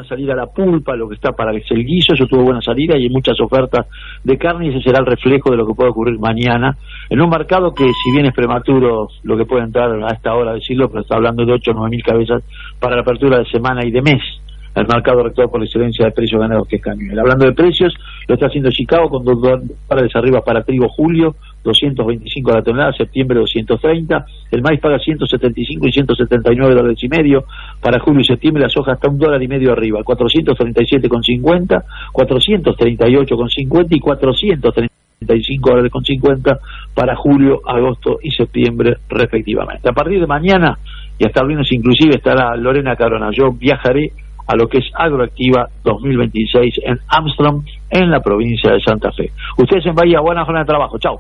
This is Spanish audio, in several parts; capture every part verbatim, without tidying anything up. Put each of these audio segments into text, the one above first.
salida la pulpa, lo que está para que sea el guiso, eso tuvo buena salida y hay muchas ofertas de carne y ese será el reflejo de lo que puede ocurrir mañana en un mercado que, si bien es prematuro lo que puede entrar a esta hora decirlo, pero está hablando de ocho o nueve mil cabezas para la apertura de semana y de mes. El mercado rector por la excelencia de precios ganados que es Cañuel. Hablando de precios, lo está haciendo Chicago con dos dólares arriba para trigo julio, doscientos veinticinco a la tonelada, septiembre doscientos treinta, el maíz paga ciento setenta y cinco y ciento setenta y nueve dólares y medio, para julio y septiembre la soja está un dólar y medio arriba, cuatrocientos treinta y siete con cincuenta, cuatrocientos treinta y ocho con cincuenta y cuatrocientos treinta y cinco dólares con cincuenta para julio, agosto y septiembre respectivamente. A partir de mañana y hasta el lunes inclusive estará Lorena Carona. Yo viajaré a lo que es Agroactiva dos mil veintiséis en Armstrong, en la provincia de Santa Fe. Ustedes en Bahía, buena jornada de trabajo. Chao.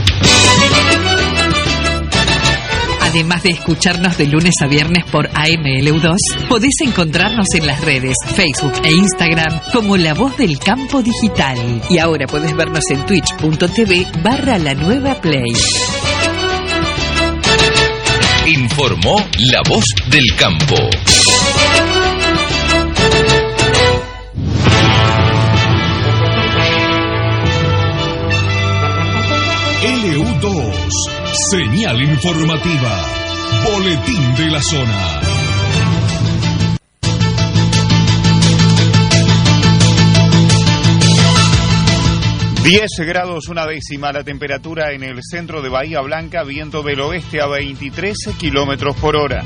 Además de escucharnos de lunes a viernes por A M L U dos, podés encontrarnos en las redes Facebook e Instagram como La Voz del Campo Digital. Y ahora podés vernos en twitch punto tv barra La Nueva Play. Informó La Voz del Campo. L U dos, señal informativa, boletín de la zona. diez grados una décima la temperatura en el centro de Bahía Blanca, viento del oeste a veintitrés kilómetros por hora.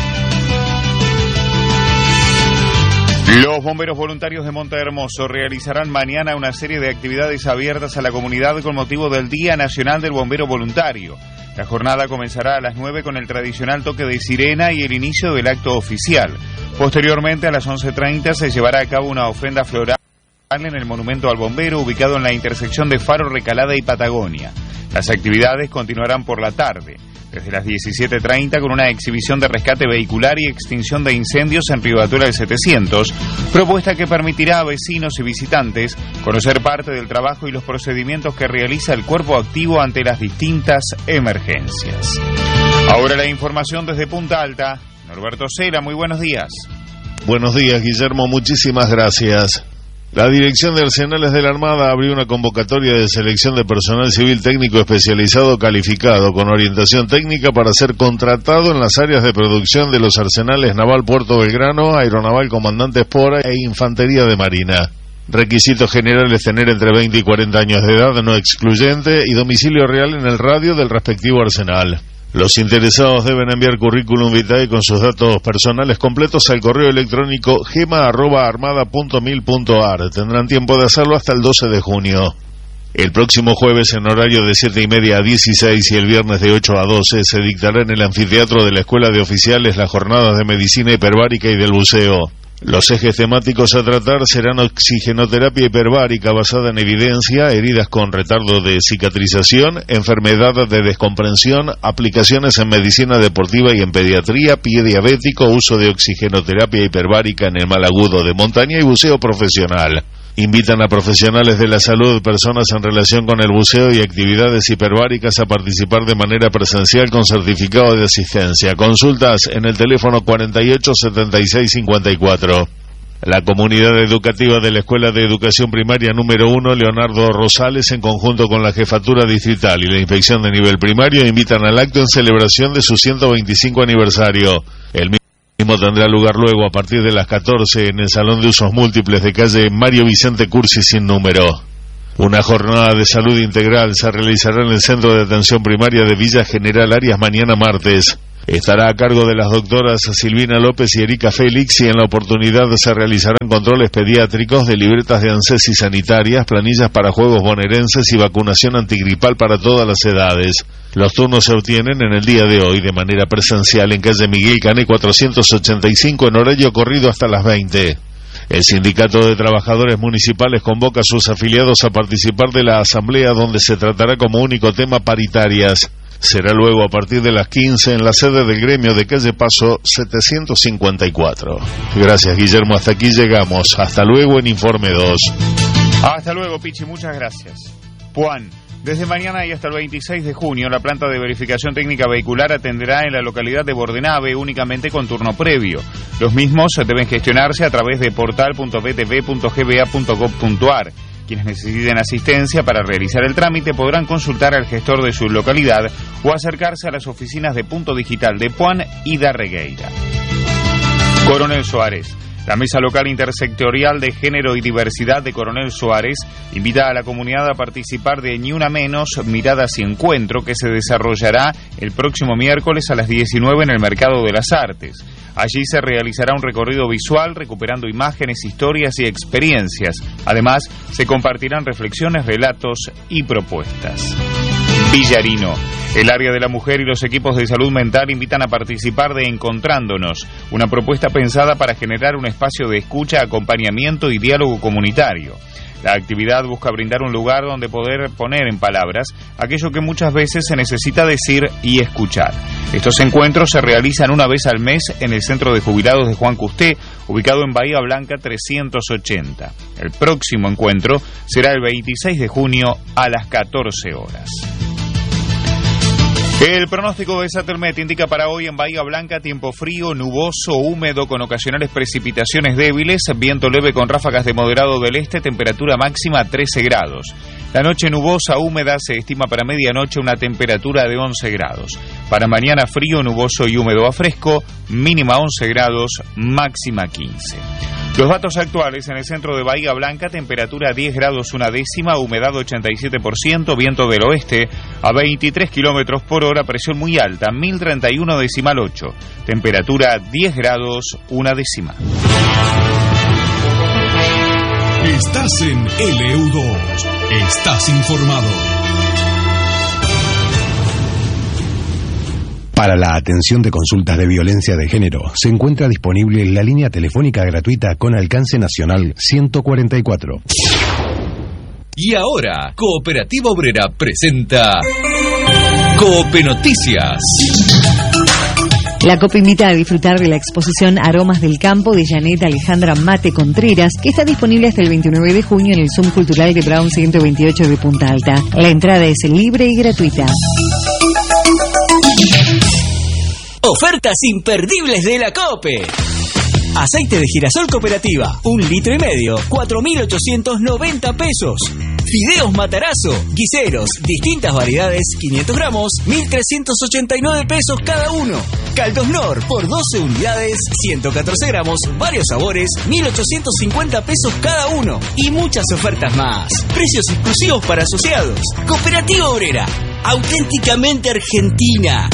Los bomberos voluntarios de Montehermoso realizarán mañana una serie de actividades abiertas a la comunidad con motivo del Día Nacional del Bombero Voluntario. La jornada comenzará a las nueve con el tradicional toque de sirena y el inicio del acto oficial. Posteriormente, a las once treinta, se llevará a cabo una ofrenda floral en el Monumento al Bombero, ubicado en la intersección de Faro, Recalada y Patagonia. Las actividades continuarán por la tarde, desde las diecisiete treinta, con una exhibición de rescate vehicular y extinción de incendios en Rivadavia del setecientos, propuesta que permitirá a vecinos y visitantes conocer parte del trabajo y los procedimientos que realiza el cuerpo activo ante las distintas emergencias. Ahora la información desde Punta Alta. Norberto Cela, muy buenos días. Buenos días, Guillermo, muchísimas gracias. La Dirección de Arsenales de la Armada abrió una convocatoria de selección de personal civil técnico especializado calificado con orientación técnica para ser contratado en las áreas de producción de los arsenales Naval Puerto Belgrano, Aeronaval Comandante Espora e Infantería de Marina. Requisitos generales: tener entre veinte y cuarenta años de edad, no excluyente, y domicilio real en el radio del respectivo arsenal. Los interesados deben enviar currículum vitae con sus datos personales completos al correo electrónico gema arroba armada punto mil punto ar. Tendrán tiempo de hacerlo hasta el doce de junio. El próximo jueves, en horario de siete y media a dieciséis y el viernes de ocho a doce, se dictará en el anfiteatro de la Escuela de Oficiales las jornadas de medicina hiperbárica y del buceo. Los ejes temáticos a tratar serán oxigenoterapia hiperbárica basada en evidencia, heridas con retardo de cicatrización, enfermedad de descomprensión, aplicaciones en medicina deportiva y en pediatría, pie diabético, uso de oxigenoterapia hiperbárica en el mal agudo de montaña y buceo profesional. Invitan a profesionales de la salud, personas en relación con el buceo y actividades hiperbáricas a participar de manera presencial con certificado de asistencia. Consultas en el teléfono cuarenta y ocho setenta y seis cincuenta y cuatro. La comunidad educativa de la Escuela de Educación Primaria número uno, Leonardo Rosales, en conjunto con la Jefatura Distrital y la Inspección de Nivel Primario, invitan al acto en celebración de su ciento veinticinco aniversario. El mismo tendrá lugar luego a partir de las catorce en el Salón de Usos Múltiples de calle Mario Vicente Cursi sin número. Una jornada de salud integral se realizará en el Centro de Atención Primaria de Villa General Arias mañana martes. Estará a cargo de las doctoras Silvina López y Erika Félix, y en la oportunidad se realizarán controles pediátricos de libretas de ANSES y sanitarias, planillas para juegos bonaerenses y vacunación antigripal para todas las edades. Los turnos se obtienen en el día de hoy de manera presencial en calle Miguel Cané cuatrocientos ochenta y cinco en horario corrido hasta las veinte. El Sindicato de Trabajadores Municipales convoca a sus afiliados a participar de la asamblea, donde se tratará como único tema paritarias. Será luego a partir de las quince en la sede del gremio de calle Paso setecientos cincuenta y cuatro. Gracias, Guillermo, hasta aquí llegamos. Hasta luego en Informe dos. Hasta luego, Pichi, muchas gracias. Juan, Desde mañana y hasta el veintiséis de junio, la planta de verificación técnica vehicular atenderá en la localidad de Bordenave únicamente con turno previo. Los mismos deben gestionarse a través de portal punto b t v punto g b a punto gov punto a r. Quienes necesiten asistencia para realizar el trámite podrán consultar al gestor de su localidad o acercarse a las oficinas de Punto Digital de Puan y de Regueira. Coronel Suárez. La Mesa Local Intersectorial de Género y Diversidad de Coronel Suárez invita a la comunidad a participar de Ni Una Menos, Miradas y Encuentro, que se desarrollará el próximo miércoles a las diecinueve en el Mercado de las Artes. Allí se realizará un recorrido visual recuperando imágenes, historias y experiencias. Además, se compartirán reflexiones, relatos y propuestas. Villarino. El área de la mujer y los equipos de salud mental invitan a participar de Encontrándonos, una propuesta pensada para generar un espacio de escucha, acompañamiento y diálogo comunitario. La actividad busca brindar un lugar donde poder poner en palabras aquello que muchas veces se necesita decir y escuchar. Estos encuentros se realizan una vez al mes en el Centro de Jubilados de Juan Custé, ubicado en Bahía Blanca trescientos ochenta. El próximo encuentro será el veintiséis de junio a las catorce horas. El pronóstico de Satermet indica para hoy en Bahía Blanca tiempo frío, nuboso, húmedo con ocasionales precipitaciones débiles, viento leve con ráfagas de moderado del este, temperatura máxima trece grados. La noche nubosa, húmeda, se estima para medianoche una temperatura de once grados. Para mañana frío, nuboso y húmedo a fresco, mínima once grados, máxima quince. Los datos actuales en el centro de Bahía Blanca: temperatura diez grados una décima, humedad ochenta y siete por ciento, viento del oeste a veintitrés kilómetros por hora, presión muy alta, mil treinta y uno decimal ocho, temperatura diez grados una décima. Estás en L U dos, estás informado. Para la atención de consultas de violencia de género, se encuentra disponible la línea telefónica gratuita con alcance nacional ciento cuarenta y cuatro. Y ahora, Cooperativa Obrera presenta Cope Noticias. La COP invita a disfrutar de la exposición Aromas del Campo de Janet Alejandra Mate Contreras, que está disponible hasta el veintinueve de junio en el Zoom Cultural de Brown ciento veintiocho de Punta Alta. La entrada es libre y gratuita. Ofertas imperdibles de la COPE. Aceite de girasol Cooperativa, un litro y medio, cuatro mil ochocientos noventa pesos. Fideos Matarazo, guiseros, distintas variedades, quinientos gramos, mil trescientos ochenta y nueve pesos cada uno. Caldos Nor, por doce unidades, ciento catorce gramos, varios sabores, mil ochocientos cincuenta pesos cada uno. Y muchas ofertas más. Precios exclusivos para asociados. Cooperativa Obrera, auténticamente argentina.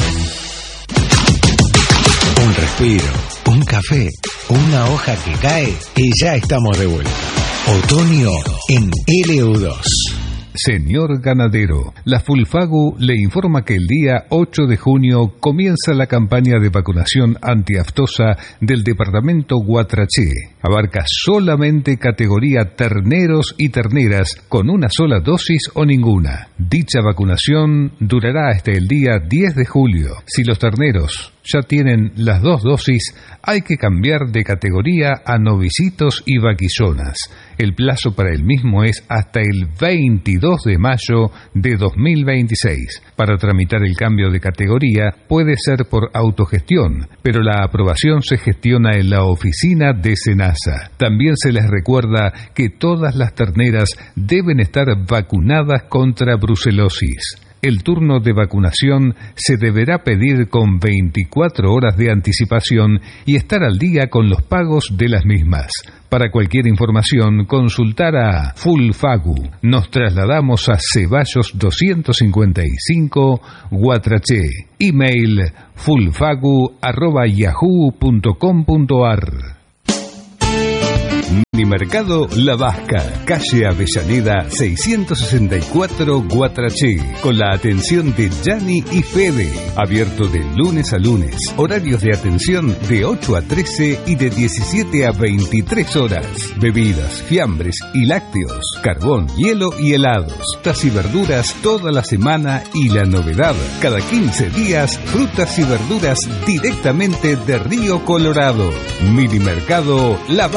Un respiro, un café, una hoja que cae y ya estamos de vuelta. Otoño en L U dos. Señor ganadero, la Fulfagu le informa que el día ocho de junio comienza la campaña de vacunación antiaftosa del departamento Guatraché. Abarca solamente categoría terneros y terneras con una sola dosis o ninguna. Dicha vacunación durará hasta el día diez de julio. Si los terneros ya tienen las dos dosis, hay que cambiar de categoría a novicitos y vaquillonas. El plazo para el mismo es hasta el veintidós de mayo de dos mil veintiséis. Para tramitar el cambio de categoría puede ser por autogestión, pero la aprobación se gestiona en la oficina de SENASA. También se les recuerda que todas las terneras deben estar vacunadas contra brucelosis. El turno de vacunación se deberá pedir con veinticuatro horas de anticipación y estar al día con los pagos de las mismas. Para cualquier información, consultar a Fulfagu. Nos trasladamos a Ceballos doscientos cincuenta y cinco, Guatraché. Email fulfagu arroba yahoo punto com punto ar. Minimercado La Vasca, calle Avellaneda seiscientos sesenta y cuatro, Guatraché, con la atención de Gianni y Fede. Abierto de lunes a lunes. Horarios de atención de ocho a trece y de diecisiete a veintitrés horas. Bebidas, fiambres y lácteos, carbón, hielo y helados. Frutas y verduras toda la semana y la novedad, cada quince días, frutas y verduras directamente de Río Colorado. Minimercado La Vasca.